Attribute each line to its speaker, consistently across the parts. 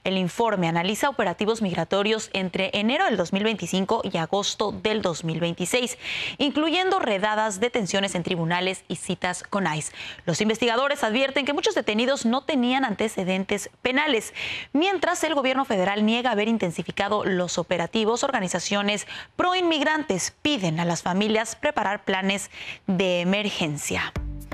Speaker 1: El informe analiza operativos migratorios entre enero del 2025 y agosto del 2026, incluyendo redadas, detenciones en tribunales y citas con ICE. Los investigadores advierten que muchos detenidos no tenían antecedentes penales, mientras el gobierno federal niega haber intensificado los operativos. Organizaciones proinmigrantes piden a las familias preparar planes de emergencia.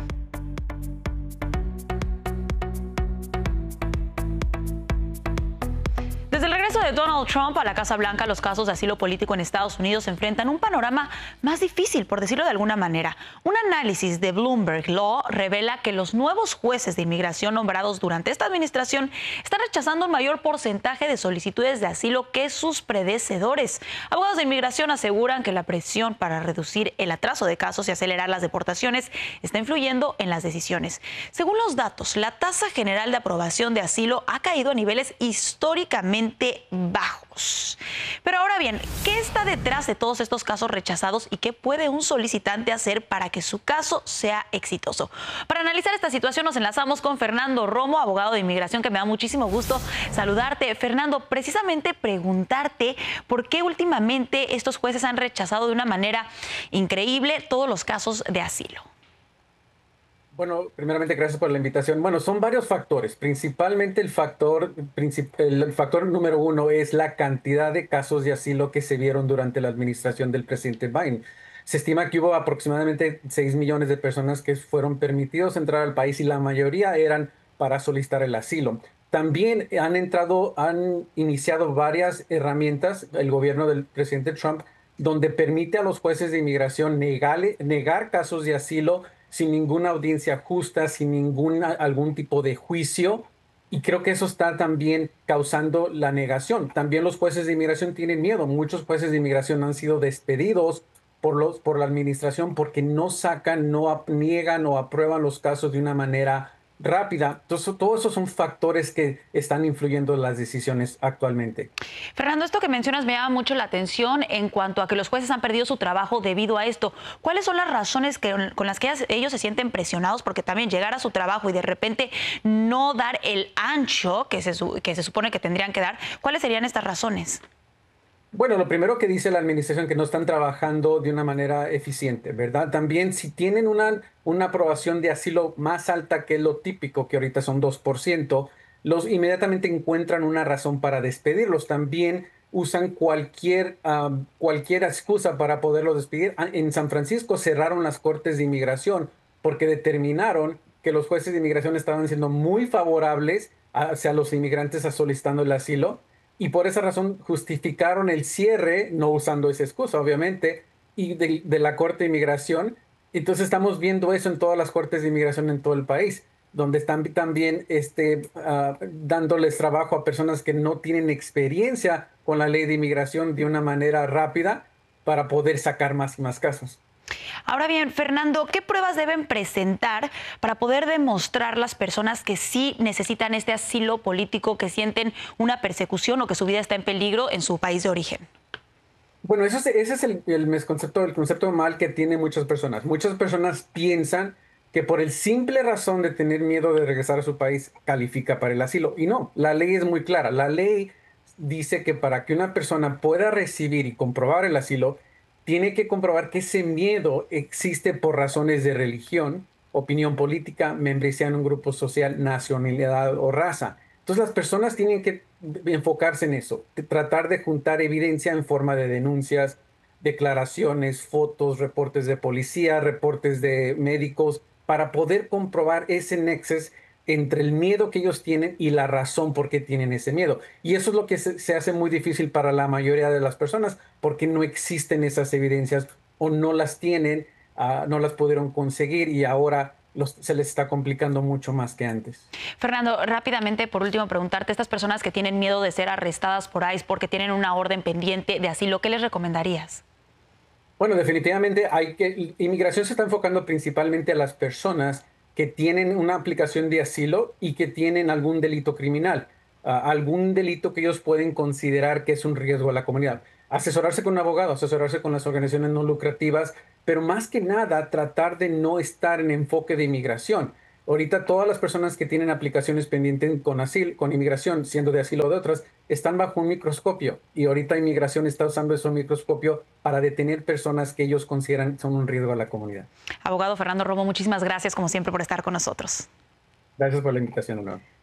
Speaker 1: Desde el regreso de Donald Trump a la Casa Blanca, los casos de asilo político en Estados Unidos enfrentan un panorama más difícil, por decirlo de alguna manera. Un análisis de Bloomberg Law revela que los nuevos jueces de inmigración nombrados durante esta administración están rechazando un mayor porcentaje de solicitudes de asilo que sus predecesores. Abogados de inmigración aseguran que la presión para reducir el atraso de casos y acelerar las deportaciones está influyendo en las decisiones. Según los datos, la tasa general de aprobación de asilo ha caído a niveles históricamente bajos. Pero ahora bien, ¿qué está detrás de todos estos casos rechazados y qué puede un solicitante hacer para que su caso sea exitoso? Para analizar esta situación nos enlazamos con Fernando Romo, abogado de inmigración, que me da muchísimo gusto saludarte. Fernando, precisamente preguntarte por qué últimamente estos jueces han rechazado de una manera increíble todos los casos de asilo.
Speaker 2: Bueno, primeramente, gracias por la invitación. Bueno, son varios factores. Principalmente el factor número uno es la cantidad de casos de asilo que se vieron durante la administración del presidente Biden. Se estima que hubo aproximadamente 6 millones de personas que fueron permitidos entrar al país y la mayoría eran para solicitar el asilo. También han iniciado varias herramientas, el gobierno del presidente Trump, donde permite a los jueces de inmigración negar casos de asilo sin ninguna audiencia justa, sin algún tipo de juicio. Y creo que eso está también causando la negación. También los jueces de inmigración tienen miedo. Muchos jueces de inmigración han sido despedidos por la administración porque no niegan o aprueban los casos de una manera rápida. Entonces, todos esos son factores que están influyendo en las decisiones actualmente.
Speaker 1: Fernando, esto que mencionas me llama mucho la atención en cuanto a que los jueces han perdido su trabajo debido a esto. ¿Cuáles son las razones con las que ellos se sienten presionados? Porque también llegar a su trabajo y de repente no dar el ancho que se supone que tendrían que dar, ¿cuáles serían estas razones?
Speaker 2: Bueno, lo primero que dice la administración que no están trabajando de una manera eficiente, ¿verdad? También si tienen una aprobación de asilo más alta que lo típico, que ahorita son 2%, los inmediatamente encuentran una razón para despedirlos. También usan cualquier excusa para poderlos despedir. En San Francisco cerraron las cortes de inmigración porque determinaron que los jueces de inmigración estaban siendo muy favorables hacia los inmigrantes solicitando el asilo. Y por esa razón justificaron el cierre, no usando esa excusa, obviamente, y de la Corte de Inmigración. Entonces estamos viendo eso en todas las cortes de inmigración en todo el país, donde están también dándoles trabajo a personas que no tienen experiencia con la ley de inmigración de una manera rápida para poder sacar más y más casos.
Speaker 1: Ahora bien, Fernando, ¿qué pruebas deben presentar para poder demostrar las personas que sí necesitan este asilo político, que sienten una persecución o que su vida está en peligro en su país de origen?
Speaker 2: Bueno, ese es el concepto mal que tienen muchas personas. Muchas personas piensan que por el simple razón de tener miedo de regresar a su país califica para el asilo. Y no, la ley es muy clara. La ley dice que para que una persona pueda recibir y comprobar el asilo, tiene que comprobar que ese miedo existe por razones de religión, opinión política, membresía en un grupo social, nacionalidad o raza. Entonces las personas tienen que enfocarse en eso, tratar de juntar evidencia en forma de denuncias, declaraciones, fotos, reportes de policía, reportes de médicos, para poder comprobar ese nexus entre el miedo que ellos tienen y la razón por qué tienen ese miedo. Y eso es lo que se hace muy difícil para la mayoría de las personas, porque no existen esas evidencias o no las tienen, no las pudieron conseguir y ahora se les está complicando mucho más que antes.
Speaker 1: Fernando, rápidamente, por último, preguntarte, estas personas que tienen miedo de ser arrestadas por ICE porque tienen una orden pendiente de asilo, ¿qué les recomendarías?
Speaker 2: Bueno, definitivamente inmigración se está enfocando principalmente a las personas que tienen una aplicación de asilo y que tienen algún delito criminal, algún delito que ellos pueden considerar que es un riesgo a la comunidad. Asesorarse con un abogado, asesorarse con las organizaciones no lucrativas, pero más que nada tratar de no estar en enfoque de inmigración. Ahorita todas las personas que tienen aplicaciones pendientes con asilo, con inmigración, siendo de asilo o de otras, están bajo un microscopio. Y ahorita inmigración está usando ese microscopio para detener personas que ellos consideran son un riesgo a la comunidad.
Speaker 1: Abogado Fernando Romo, muchísimas gracias como siempre por estar con nosotros.
Speaker 2: Gracias por la invitación, Honor.